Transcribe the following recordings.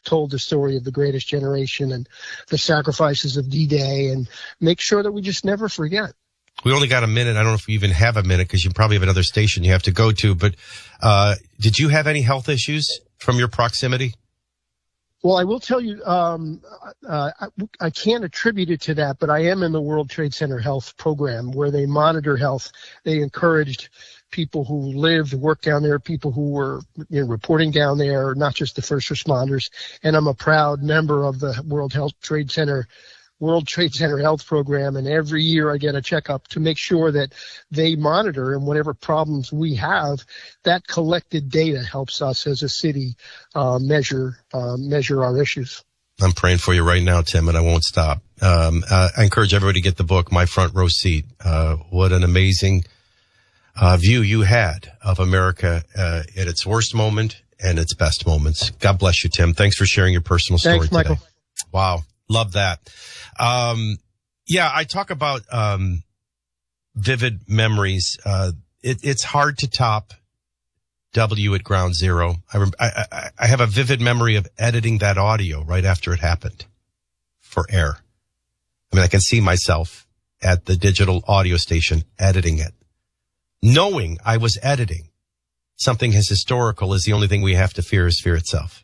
told the story of the greatest generation and the sacrifices of D-Day, and make sure that we just never forget. We only got a minute. I don't know if we even have a minute because you probably have another station you have to go to. But did you have any health issues from your proximity? Well, I will tell you, I can't attribute it to that, but I am in the World Trade Center Health Program where they monitor health. They encouraged people who lived, worked down there, people who were reporting down there, not just the first responders. And I'm a proud member of the World Trade Center Health Program, and every year I get a checkup to make sure that they monitor, and whatever problems we have, that collected data helps us as a city measure our issues. I'm praying for you right now, Tim, and I won't stop. I encourage everybody to get the book, My Front Row Seat. What an amazing view you had of America at its worst moment and its best moments. God bless you, Tim. Thanks for sharing your personal story. Thanks, Michael. Today. Wow. Love that. I talk about vivid memories. It's hard to top W at Ground Zero. I have a vivid memory of editing that audio right after it happened for air. I mean, I can see myself at the digital audio station editing it, knowing I was editing something as historical as the only thing we have to fear is fear itself.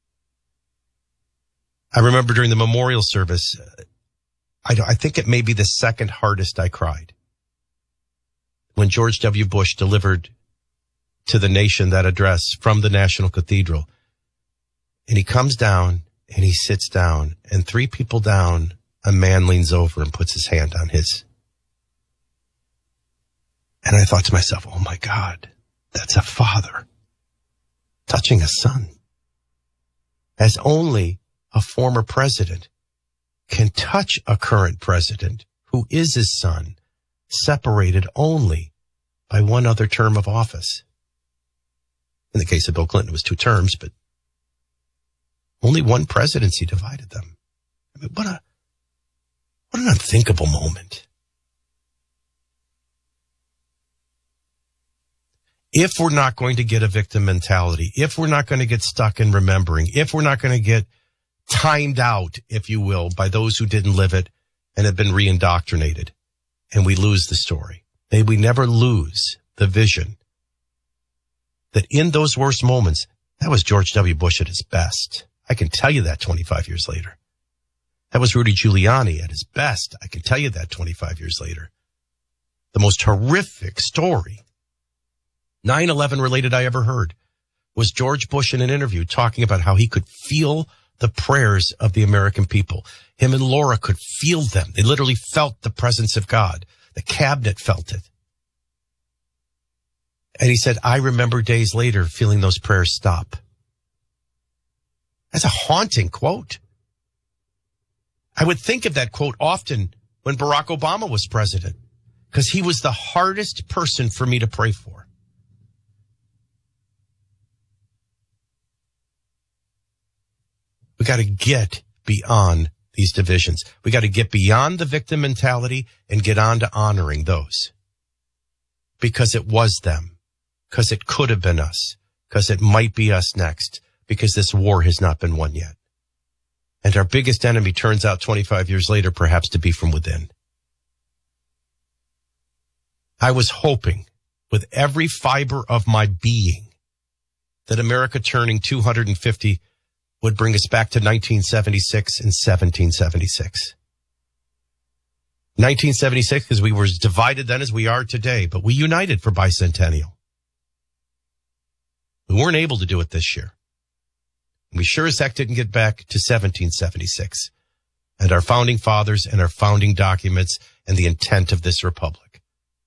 I remember during the memorial service, I think it may be the second hardest I cried when George W. Bush delivered to the nation that address from the National Cathedral. And he comes down and he sits down, and 3 people down, a man leans over and puts his hand on his. And I thought to myself, oh my God, that's a father touching a son. As only a former president can touch a current president who is his son, separated only by one other term of office. In the case of Bill Clinton, it was 2 terms, but only one presidency divided them. I mean, what an unthinkable moment. If we're not going to get a victim mentality, if we're not going to get stuck in remembering, if we're not going to get timed out, if you will, by those who didn't live it and have been reindoctrinated, and we lose the story, may we never lose the vision that in those worst moments, that was George W. Bush at his best. I can tell you that 25 years later. That was Rudy Giuliani at his best. I can tell you that 25 years later. The most horrific story, 9/11 related I ever heard, was George Bush in an interview talking about how he could feel the prayers of the American people. Him and Laura could feel them. They literally felt the presence of God. The cabinet felt it. And he said, I remember days later feeling those prayers stop. That's a haunting quote. I would think of that quote often when Barack Obama was president, because he was the hardest person for me to pray for. We got to get beyond these divisions. We got to get beyond the victim mentality and get on to honoring those. Because it was them. Because it could have been us. Because it might be us next. Because this war has not been won yet. And our biggest enemy turns out 25 years later perhaps to be from within. I was hoping with every fiber of my being that America turning 250 would bring us back to 1976 and 1776. 1976, because we were as divided then as we are today, but we united for bicentennial. We weren't able to do it this year. We sure as heck didn't get back to 1776 and our founding fathers and our founding documents and the intent of this republic.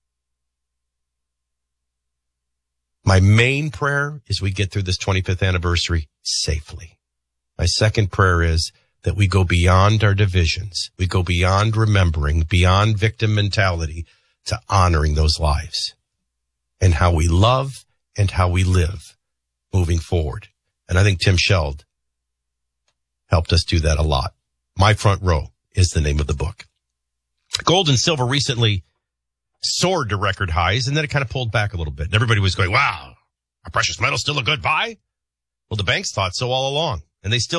My main prayer is we get through this 25th anniversary safely. My second prayer is that we go beyond our divisions. We go beyond remembering, beyond victim mentality, to honoring those lives and how we love and how we live moving forward. And I think Tim Sheld helped us do that a lot. My Front Row is the name of the book. Gold and silver recently soared to record highs, and then it kind of pulled back a little bit. And everybody was going, wow, are precious metals still a good buy? Well, the banks thought so all along, and they still